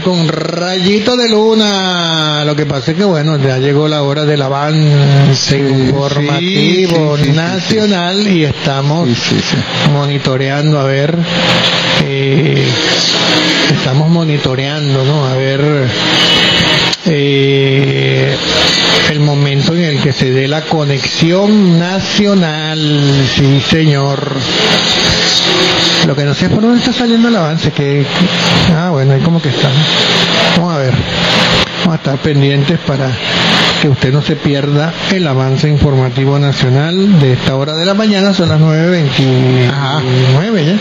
con rayito de luna. Lo que pasa es que, bueno, ya llegó la hora del avance informativo nacional y estamos monitoreando, a ver, ¿no? A ver, el momento en el que se dé la conexión nacional. Sí, señor. Lo que no sé es por dónde está saliendo el avance, bueno, ahí como que está. Vamos a ver. Vamos a estar pendientes para que usted no se pierda el avance informativo nacional de esta hora de la mañana. Son las 9:29 ya.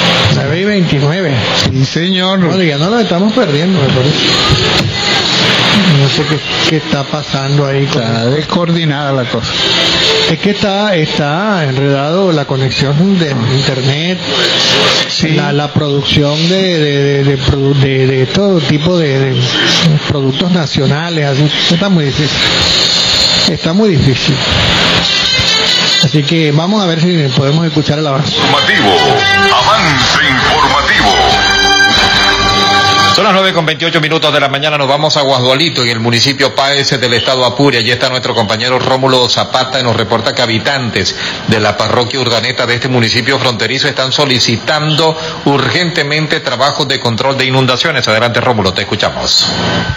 9:29. Sí, señor. Bueno, ya no lo estamos perdiendo, me parece. No sé qué está pasando ahí. Está descoordinada la cosa. Es que está enredado la conexión de internet, la producción de todo tipo de productos nacionales, así. Está muy difícil. Así que vamos a ver si podemos escuchar el avance. Avance informativo. Son las 9:28 de la mañana, nos vamos a Guasdualito, en el municipio Páez del estado Apure. Allí está nuestro compañero Rómulo Zapata y nos reporta que habitantes de la parroquia Urdaneta de este municipio fronterizo están solicitando urgentemente trabajos de control de inundaciones. Adelante, Rómulo, te escuchamos.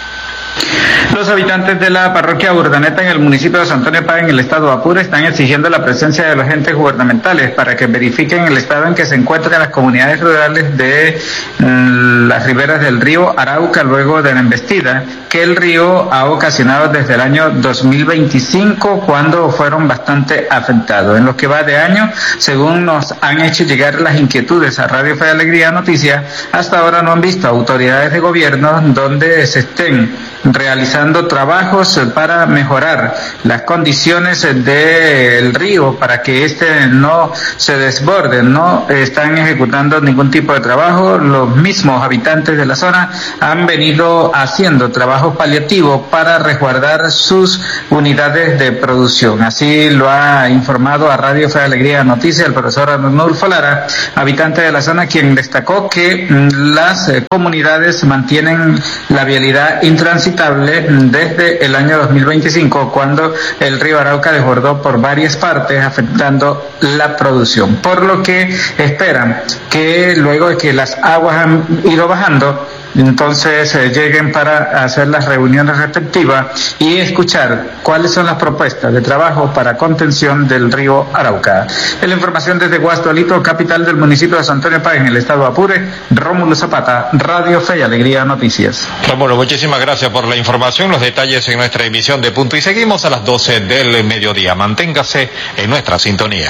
Los habitantes de la parroquia Urdaneta en el municipio de San Antonio Páez en el estado de Apure están exigiendo la presencia de los agentes gubernamentales para que verifiquen el estado en que se encuentran las comunidades rurales de las riberas del río Arauca luego de la embestida que el río ha ocasionado desde el año 2025, cuando fueron bastante afectados. En lo que va de año, según nos han hecho llegar las inquietudes a Radio Fe y Alegría Noticias, hasta ahora no han visto autoridades de gobierno donde se estén realizando trabajos para mejorar las condiciones del río para que este no se desborde. No están ejecutando ningún tipo de trabajo. Los mismos habitantes de la zona han venido haciendo trabajos paliativos para resguardar sus unidades de producción. Así lo ha informado a Radio Fe y Alegría Noticias el profesor Arnulfo Lara, habitante de la zona, quien destacó que las comunidades mantienen la vialidad intransitable desde el año 2025, cuando el río Arauca desbordó por varias partes, afectando la producción. Por lo que esperan que luego de que las aguas han ido bajando, entonces lleguen para hacer las reuniones respectivas y escuchar cuáles son las propuestas de trabajo para contención del río Arauca. En la información desde Guasdualito, capital del municipio de San Antonio Páez en el estado de Apure, Rómulo Zapata, Radio Fe y Alegría Noticias. Rómulo, muchísimas gracias por la información, los detalles en nuestra emisión de Punto y seguimos a las 12 del mediodía. Manténgase en nuestra sintonía.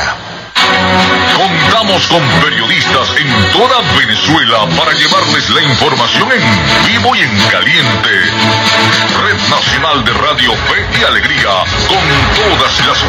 Contamos con periodistas en toda Venezuela para llevarles la información en vivo y en caliente. Red Nacional de Radio Fe y Alegría, con todas las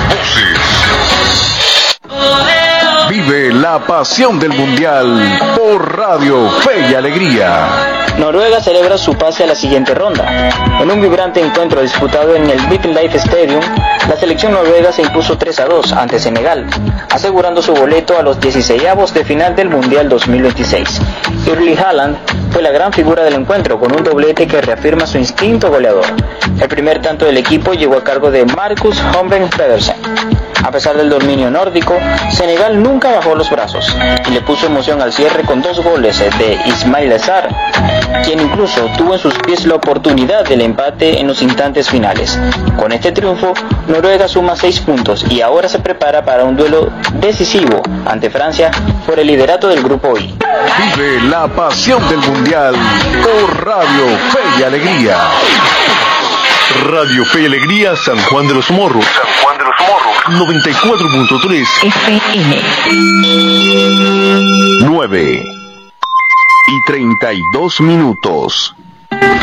voces. Vive la pasión del Mundial por Radio Fe y Alegría. Noruega celebra su pase a la siguiente ronda. En un vibrante encuentro disputado en el MetLife Stadium, la selección noruega se impuso 3-2 ante Senegal, asegurando su boleto a los 16avos de final del Mundial 2026. Erling Haaland fue la gran figura del encuentro, con un doblete que reafirma su instinto goleador. El primer tanto del equipo llegó a cargo de Marcus Holmgren Pedersen. A pesar del dominio nórdico, Senegal nunca bajó los brazos y le puso emoción al cierre con 2 goles de Ismaïla Sarr, quien incluso tuvo en sus pies la oportunidad del empate en los instantes finales. Con este triunfo, Noruega suma 6 puntos y ahora se prepara para un duelo decisivo ante Francia por el liderato del Grupo I. Vive la pasión del Mundial por Radio Fe y Alegría. Radio Fe y Alegría, San Juan de los Morros. 94.3 FM. 9:32.